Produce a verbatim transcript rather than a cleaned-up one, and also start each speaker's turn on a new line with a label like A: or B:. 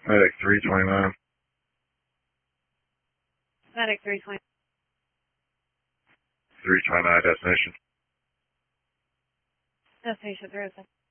A: Medic three twenty-nine.
B: Medic three twenty.
A: three twenty-nine destination.
B: Destination three oh seven.